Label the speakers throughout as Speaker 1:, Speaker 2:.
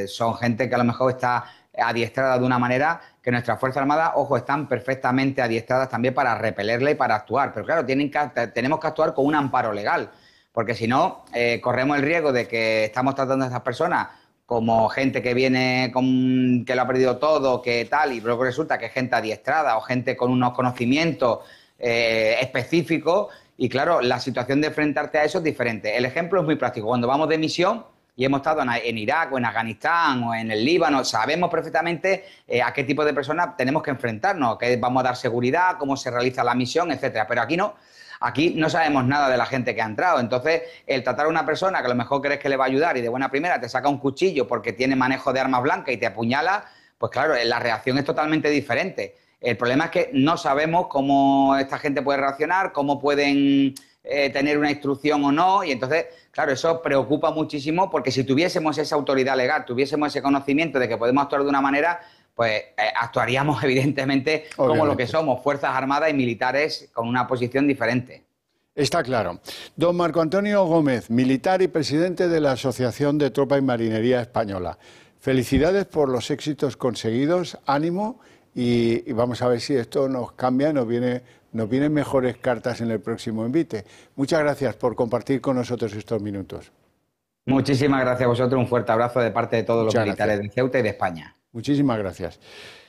Speaker 1: son gente que a lo mejor está adiestrada de una manera que nuestras Fuerzas Armadas, ojo, están perfectamente adiestradas también para repelerla y para actuar. Pero claro, tenemos que actuar con un amparo legal, porque si no, corremos el riesgo de que estamos tratando a estas personas como gente que viene que lo ha perdido todo, que tal, y luego resulta que es gente adiestrada o gente con unos conocimientos específicos. Y claro, la situación de enfrentarte a eso es diferente. El ejemplo es muy práctico. Cuando vamos de misión y hemos estado en Irak o en Afganistán o en el Líbano, sabemos perfectamente a qué tipo de personas tenemos que enfrentarnos, qué vamos a dar seguridad, cómo se realiza la misión, etcétera. Pero aquí no. Aquí no sabemos nada de la gente que ha entrado. Entonces, el tratar a una persona que a lo mejor crees que le va a ayudar y de buena primera te saca un cuchillo porque tiene manejo de armas blancas y te apuñala, pues claro, la reacción es totalmente diferente. El problema es que no sabemos cómo esta gente puede reaccionar, cómo pueden tener una instrucción o no, y entonces, claro, eso preocupa muchísimo porque si tuviésemos esa autoridad legal, tuviésemos ese conocimiento de que podemos actuar de una manera, pues actuaríamos evidentemente como lo que
Speaker 2: Obviamente.
Speaker 1: somos, Fuerzas Armadas y militares con una posición diferente.
Speaker 2: Está claro. Don Marco Antonio Gómez, militar y presidente de la Asociación de Tropa y Marinería Española. Felicidades por los éxitos conseguidos, ánimo y vamos a ver si esto nos cambia, nos vienen mejores cartas en el próximo envite. Muchas gracias por compartir con nosotros estos minutos.
Speaker 1: Muchísimas gracias a vosotros, un fuerte abrazo de parte de todos los
Speaker 2: Muchas
Speaker 1: militares
Speaker 2: gracias.
Speaker 1: de Ceuta y de España.
Speaker 2: Muchísimas gracias.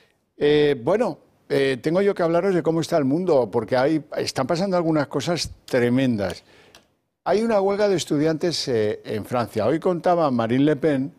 Speaker 2: Tengo yo que hablaros de cómo está el mundo, porque están pasando algunas cosas tremendas. Hay una huelga de estudiantes en Francia. Hoy contaba Marine Le Pen,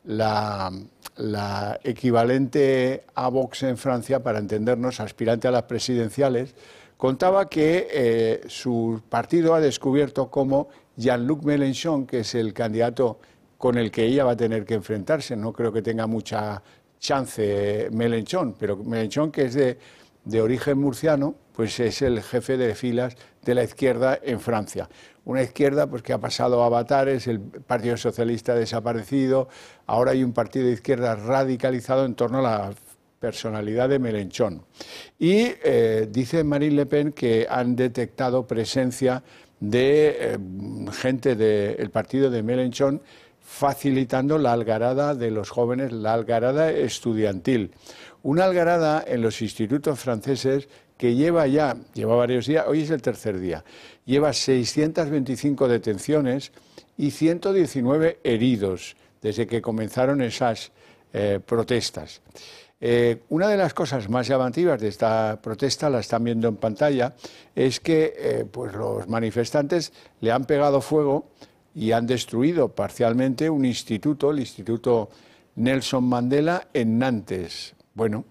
Speaker 2: la equivalente a Vox en Francia, para entendernos, aspirante a las presidenciales, contaba que su partido ha descubierto cómo Jean-Luc Mélenchon, que es el candidato con el que ella va a tener que enfrentarse, no creo que tenga mucha chance Mélenchon, pero Mélenchon, que es de origen murciano, pues es el jefe de filas de la izquierda en Francia. Una izquierda pues que ha pasado a avatares, el Partido Socialista ha desaparecido, ahora hay un partido de izquierda radicalizado en torno a la personalidad de Mélenchon. Y dice Marine Le Pen que han detectado presencia de gente del partido de Mélenchon facilitando la algarada de los jóvenes, la algarada estudiantil. Una algarada en los institutos franceses que lleva varios días, hoy es el tercer día, lleva 625 detenciones y 119 heridos desde que comenzaron esas protestas. Una de las cosas más llamativas de esta protesta, la están viendo en pantalla, es que pues los manifestantes le han pegado fuego y han destruido parcialmente un instituto, el Instituto Nelson Mandela, en Nantes. Bueno,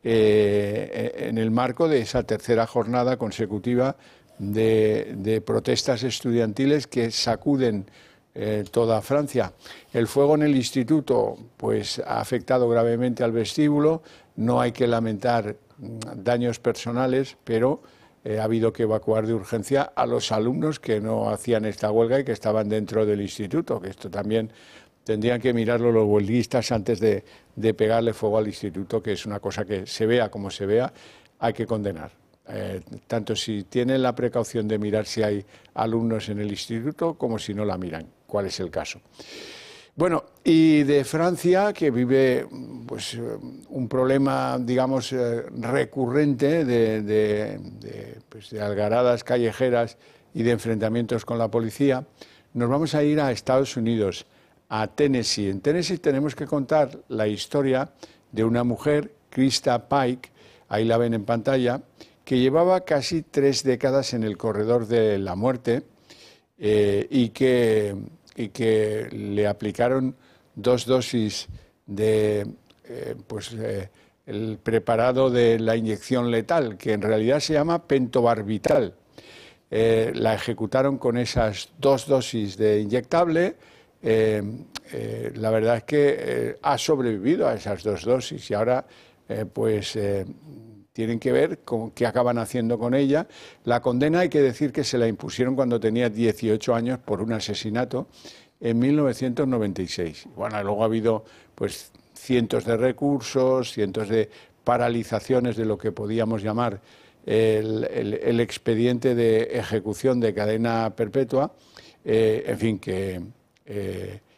Speaker 2: en el marco de esa tercera jornada consecutiva de protestas estudiantiles que sacuden toda Francia. El fuego en el instituto pues ha afectado gravemente al vestíbulo, no hay que lamentar daños personales, pero ha habido que evacuar de urgencia a los alumnos que no hacían esta huelga y que estaban dentro del instituto, que esto también tendrían que mirarlo los huelguistas antes de pegarle fuego al instituto, que es una cosa que se vea como se vea, hay que condenar. Tanto si tienen la precaución de mirar si hay alumnos en el instituto como si no la miran, cuál es el caso. Bueno, y de Francia, que vive pues, un problema, digamos, recurrente de algaradas callejeras y de enfrentamientos con la policía, nos vamos a ir a Estados Unidos, a Tennessee. En Tennessee tenemos que contar la historia de una mujer, Krista Pike, ahí la ven en pantalla, que llevaba casi 3 décadas en el corredor de la muerte y que le aplicaron 2 dosis de el preparado de la inyección letal, que en realidad se llama pentobarbital. La ejecutaron con esas 2 dosis de inyectable. La verdad es que ha sobrevivido a esas 2 dosis y ahora tienen que ver con qué acaban haciendo con ella. La condena hay que decir que se la impusieron cuando tenía 18 años por un asesinato en 1996. Bueno, luego ha habido pues cientos de recursos, cientos de paralizaciones de lo que podíamos llamar el expediente de ejecución de cadena perpetua, en fin, que